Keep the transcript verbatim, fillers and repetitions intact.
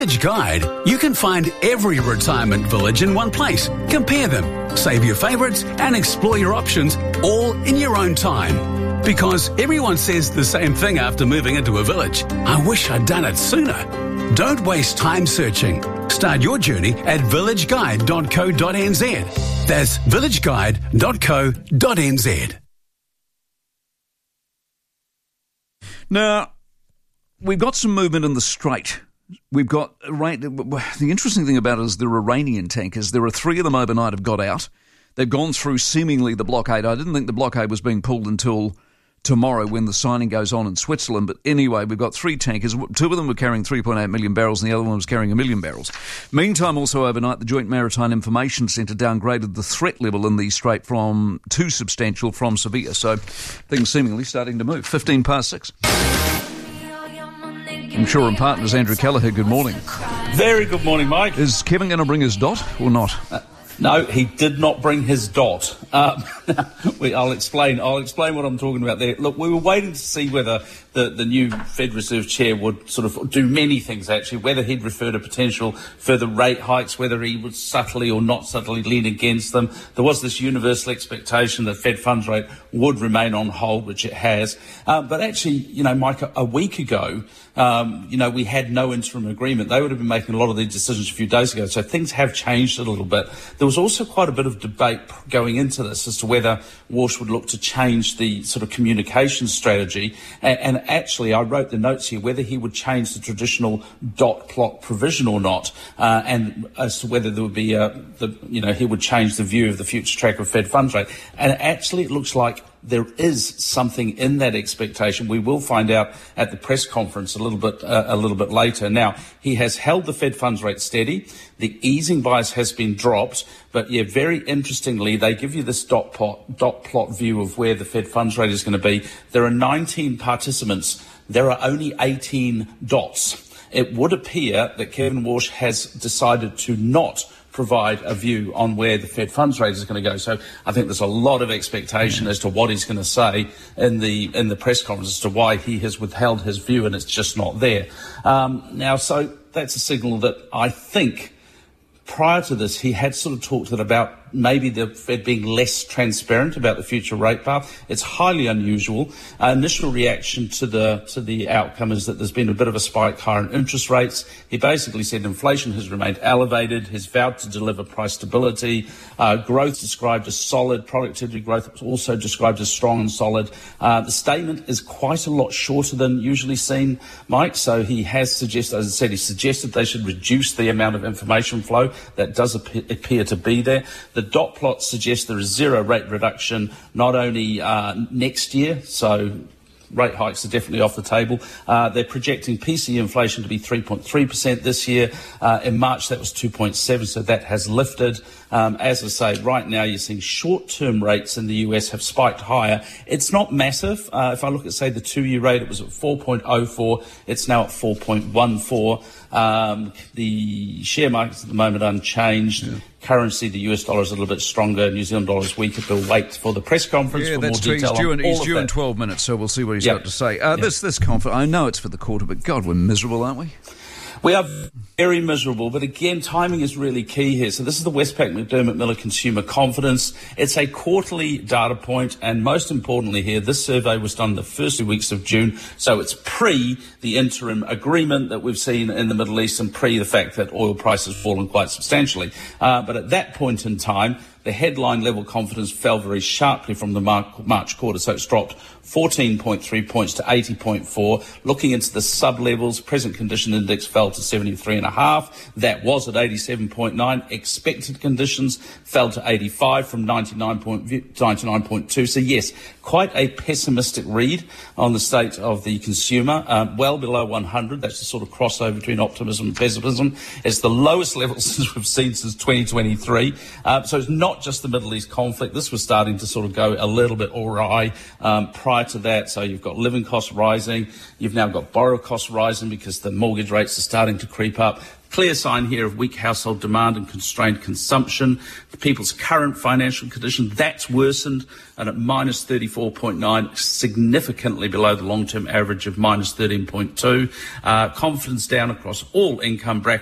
Village Guide, you can find every retirement village in one place. Compare them, save your favourites and explore your options all in your own time. Because everyone says the same thing after moving into a village. I wish I'd done it sooner. Don't waste time searching. Start your journey at village guide dot co dot n z. That's village guide dot co dot n z. Now, we've got some movement in the Strait. We've got, the interesting thing about it is there are Iranian tankers. There are three of them overnight have got out. They've gone through seemingly the blockade. I didn't think the blockade was being pulled until tomorrow when the signing goes on in Switzerland. But anyway, we've got three tankers. Two of them were carrying three point eight million barrels and the other one was carrying a million barrels. Meantime, also overnight, the Joint Maritime Information Centre downgraded the threat level in the Strait from too substantial from severe. So things seemingly starting to move. fifteen past six. I'm sure and Partners, Andrew Kelleher, good morning. Very good morning, Mike. Is Kevin going to bring his dot or not? Uh, no, he did not bring his dot. Um, we, I'll explain. I'll explain what I'm talking about there. Look, we were waiting to see whether the, the new Fed Reserve Chair would sort of do many things, actually, whether he'd refer to potential further rate hikes, whether he would subtly or not subtly lean against them. There was this universal expectation that Fed funds rate would remain on hold, which it has. Uh, but actually, you know, Mike, a, a week ago, um, you know, we had no interim agreement. They would have been making a lot of these decisions a few days ago. So things have changed a little bit. There was also quite a bit of debate going into this as to whether Walsh would look to change the sort of communication strategy. And, and actually, I wrote the notes here, whether he would change the traditional dot plot provision or not, uh, and as to whether there would be, a, the, you know, he would change the view of the future track of Fed funds rate. And actually, it looks like there is something in that expectation. We will find out at the press conference a little bit uh, a little bit later. Now, he has held the Fed funds rate steady. The easing bias has been dropped. But, yeah, very interestingly, they give you this dot plot, dot plot view of where the Fed funds rate is going to be. There are nineteen participants. There are only eighteen dots. It would appear that Kevin Walsh has decided to not provide a view on where the Fed funds rate is going to go. So I think there's a lot of expectation as to what he's going to say in the in the press conference as to why he has withheld his view, and it's just not there. Um, now, so that's a signal that I think prior to this he had sort of talked about maybe the Fed being less transparent about the future rate path. It's highly unusual. Uh, initial reaction to the to the outcome is that there's been a bit of a spike higher in interest rates. He basically said inflation has remained elevated. He's vowed to deliver price stability. Uh, growth described as solid. Productivity growth also described as strong and solid. Uh, the statement is quite a lot shorter than usually seen, Mike. So he has suggested, as I said, he suggested they should reduce the amount of information flow that does appear, appear to be there. The The dot plot suggests there is zero rate reduction, not only uh, next year, so rate hikes are definitely off the table. Uh, they're projecting P C E inflation to be three point three percent this year. Uh, in March, that was two point seven, so that has lifted. Um, as I say, right now you're seeing short-term rates in the U S have spiked higher. It's not massive. Uh, if I look at, say, the two-year rate, it was at four point oh four. It's now at four point one four. Um, the share markets at the moment unchanged. Yeah. Currency, the U S dollar is a little bit stronger. New Zealand dollar is weaker. We'll wait for the press conference yeah, for that's more true. detail He's due, on in, all he's of due that. in twelve minutes, so we'll see what he's yep. got to say. Uh, yep. This this conference, I know it's for the quarter, but God, we're miserable, aren't we? We are very miserable, but again, timing is really key here. So this is the Westpac McDermott Miller Consumer Confidence. It's a quarterly data point, and most importantly here, this survey was done the first two weeks of June, so it's pre the interim agreement that we've seen in the Middle East and pre the fact that oil prices have fallen quite substantially. Uh, but at that point in time, the headline level confidence fell very sharply from the March quarter, so it's dropped fourteen point three points to eighty point four. Looking into the sub-levels, present condition index fell to seventy-three point five. That was at eighty-seven point nine. Expected conditions fell to eighty-five from ninety-nine point two. So yes, quite a pessimistic read on the state of the consumer. Um, well below one hundred. That's the sort of crossover between optimism and pessimism. It's the lowest level since we've seen since twenty twenty-three. Uh, so it's not not just the Middle East conflict. This was starting to sort of go a little bit awry um, prior to that. So you've got living costs rising. You've now got borrow costs rising because the mortgage rates are starting to creep up. Clear sign here of weak household demand and constrained consumption. The people's current financial condition, that's worsened, and at minus thirty-four point nine, significantly below the long-term average of minus thirteen point two. Uh, confidence down across all income brackets.